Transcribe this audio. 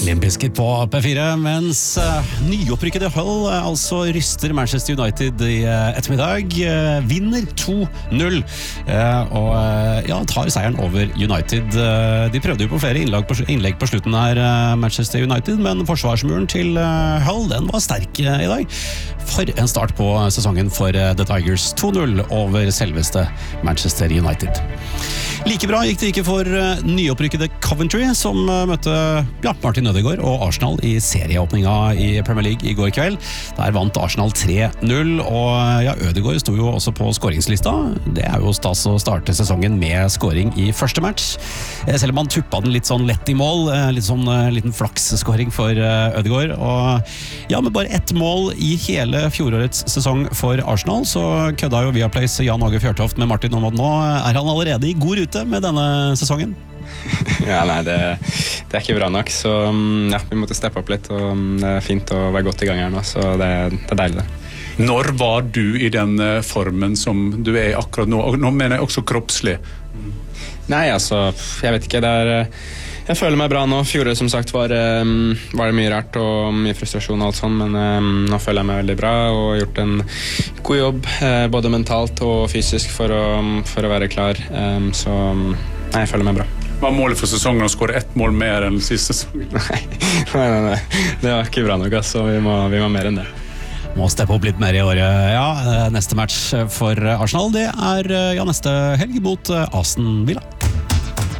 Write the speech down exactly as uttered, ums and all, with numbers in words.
Limp Bizkit på P fire, mens uh, nyopprykkede Hull uh, altså ryster Manchester United i uh, ettermiddag, uh, vinner to null uh, og uh, ja, tar seieren over United. Uh, de prøvde jo på flere innlegg på, innlegg på slutten her, uh, Manchester United, men forsvarsmuren til uh, Hull, den var sterk uh, i dag. For en start på sesongen for uh, The Tigers, to null over selveste Manchester United. Like bra gikk det ikke for uh, nyopprykkede Coventry, som uh, møtte ja, Martin Ødegaard og Arsenal i serieåpninga i Premier League i går kveld. Der vant Arsenal tre null, og ja, Ødegaard sto jo også på scoringslista. Det er jo stas å starte sesongen med scoring i første match. Selv om han tuppa den litt sånn lett i mål, litt sånn liten flaks-scoring for Ødegaard. Og ja, med bare ett mål i hele fjorårets sesong for Arsenal, så kødda jo Viaplays Jan Åge Fjørtoft med Martin om at nå er han allerede i god rute med denne sesongen. Ja, nei, det, det er ikke bra nok, så ja, vi måtte steppe opp litt, og det er fint å være godt i gang her nå, så det, det er deilig det. Når var du i den formen som du er akkurat nå? Nå mener jeg også kroppslig. Nei, altså, jeg vet ikke, det er... Jeg føler meg bra nå. Fjoråret som sagt var, var det mye rart og mye frustrasjon og alt sånt, men um, nå føler jeg meg veldig bra og har gjort en god jobb, eh, både mentalt og fysisk for å, for å være klar. Um, så nei, jeg føler meg bra. Hva er målet for sesongen å skåre ett mål mer enn siste sesong? Nei, nei, nei, nei. Det var ikke bra nok, altså. Vi må, vi må mer enn det. Må steppe opp litt mer i året. Ja, neste match for Arsenal, det er ja, neste helg mot Aston Villa.